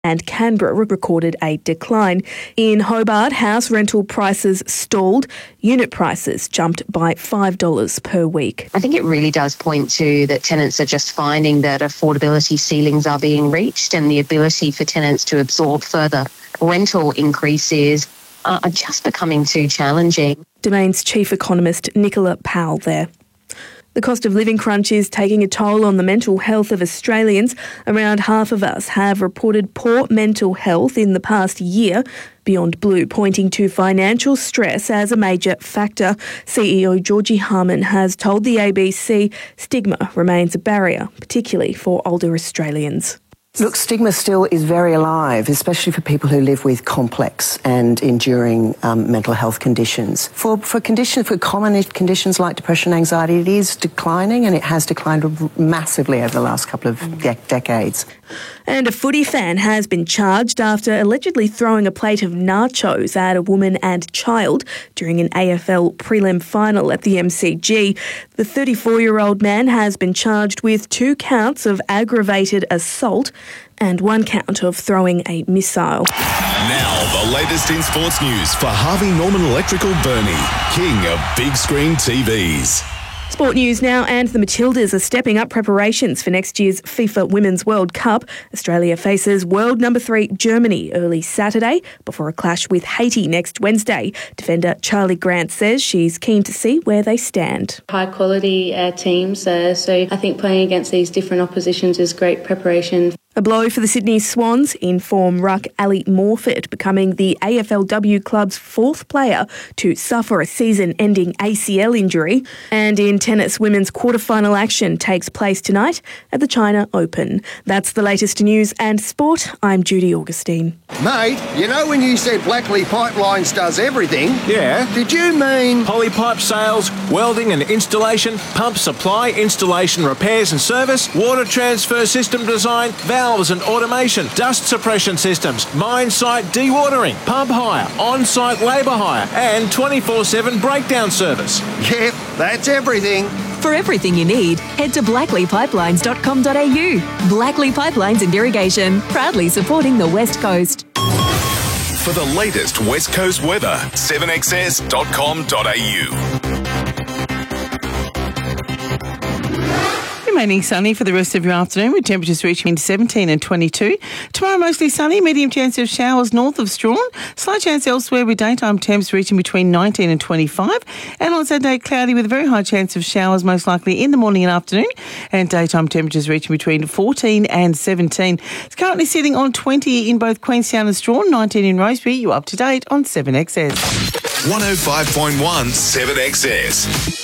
and Canberra recorded a decline. In Hobart, house rental prices stalled. Unit prices jumped by $5 per week. I think it really does point to that tenants are just finding that affordability ceilings are being reached, and the ability for tenants to absorb further rental increases are just becoming too challenging. Domain's chief economist Nicola Powell there. The cost of living crunch is taking a toll on the mental health of Australians. Around half of us have reported poor mental health in the past year. Beyond Blue pointing to financial stress as a major factor. CEO Georgie Harman has told the ABC stigma remains a barrier, particularly for older Australians. Look, stigma still is very alive, especially for people who live with complex and enduring mental health conditions. For common conditions like depression and anxiety, it is declining, and it has declined massively over the last couple of decades. And a footy fan has been charged after allegedly throwing a plate of nachos at a woman and child during an AFL prelim final at the MCG. The 34-year-old man has been charged with 2 counts of aggravated assault and 1 count of throwing a missile. Now, the latest in sports news for Harvey Norman Electrical Burnie, king of big screen TVs. Sport news now, and the Matildas are stepping up preparations for next year's FIFA Women's World Cup. Australia faces world number 3 Germany early Saturday before a clash with Haiti next Wednesday. Defender Charlie Grant says she's keen to see where they stand. High quality teams, so I think playing against these different oppositions is great preparation. A blow for the Sydney Swans in form ruck Ali Morfitt, becoming the AFLW club's 4th player to suffer a season-ending ACL injury. And in tennis, women's quarter-final action takes place tonight at the China Open. That's the latest news and sport. I'm Judy Augustine. Mate, you know when you said Blackley Pipelines does everything? Yeah. Did you mean Polypipe sales, welding and installation, pump supply, installation, repairs and service, water transfer system design, valves and automation, dust suppression systems, mine site dewatering, pump hire, on-site labour hire and 24/7 breakdown service? Yep, that's everything. For everything you need, head to blackleypipelines.com.au. Blackley Pipelines and Irrigation, proudly supporting the West Coast. For the latest West Coast weather, 7XS.com.au. Remaining sunny for the rest of your afternoon with temperatures reaching 17 and 22. Tomorrow mostly sunny, medium chance of showers north of Strawn. Slight chance elsewhere with daytime temps reaching between 19 and 25. And on Saturday, cloudy with a very high chance of showers most likely in the morning and afternoon. And daytime temperatures reaching between 14 and 17. It's currently sitting on 20 in both Queenstown and Strawn, 19 in Rosebery. You're up to date on 7XS. 105.1 7XS.